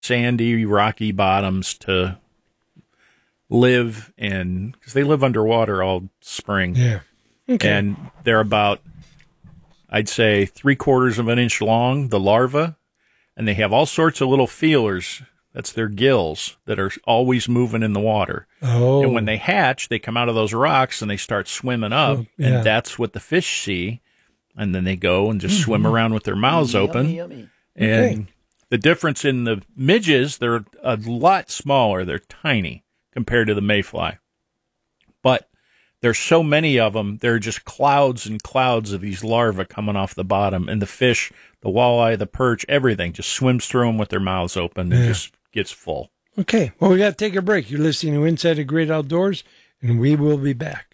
sandy, rocky bottoms to live in, because they live underwater all spring. Yeah. Okay. And they're about, I'd say, 3/4 of an inch long, the larva, and they have all sorts of little feelers. That's their gills that are always moving in the water. Oh. And when they hatch, they come out of those rocks and they start swimming up, and that's what the fish see. And then they go and just swim around with their mouths open. Yummy. And the difference in the midges, they're a lot smaller. They're tiny compared to the mayfly. But there's so many of them, there are just clouds and clouds of these larvae coming off the bottom. And the fish, the walleye, the perch, everything just swims through them with their mouths open and just gets full. Okay. Well, we got to take a break. You're listening to Inside the Great Outdoors, and we will be back.